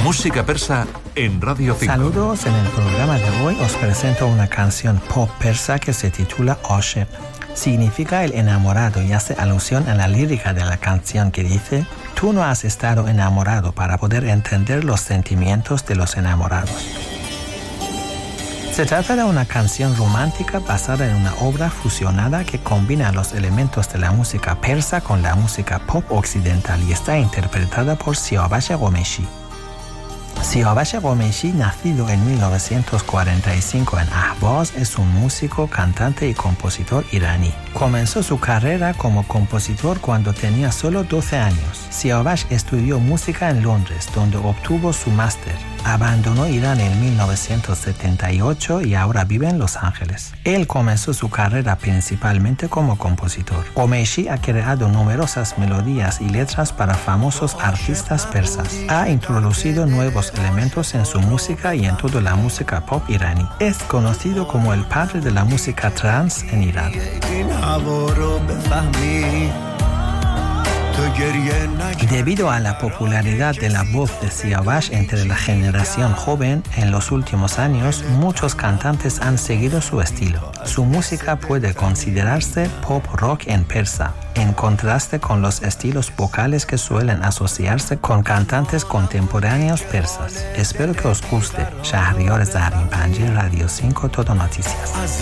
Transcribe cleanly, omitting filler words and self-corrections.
Música persa en Radio 5. Saludos, en el programa de hoy os presento una canción pop persa que se titula Oshiq. Significa el enamorado y hace alusión a la lírica de la canción que dice: tú no has estado enamorado para poder entender los sentimientos de los enamorados. Se trata de una canción romántica basada en una obra fusionada que combina los elementos de la música persa con la música pop occidental y está interpretada por Siawash Ghomeshi. Siawash Ghomeshi, nacido en 1945 en Ahvaz, es un músico, cantante y compositor iraní. Comenzó su carrera como compositor cuando tenía solo 12 años. Siawash estudió música en Londres, donde obtuvo su máster. Abandonó Irán en 1978 y ahora vive en Los Ángeles. Él comenzó su carrera principalmente como compositor. Ghomeshi ha creado numerosas melodías y letras para famosos artistas persas. Ha introducido nuevos elementos en su música y en toda la música pop iraní. Es conocido como el padre de la música trance en Irán. Debido a la popularidad de la voz de Siawash entre la generación joven, en los últimos años muchos cantantes han seguido su estilo. Su música puede considerarse pop rock en persa, en contraste con los estilos vocales que suelen asociarse con cantantes contemporáneos persas. Espero que os guste. Shahriar Zarin Panji, Radio 5, Todo Noticias.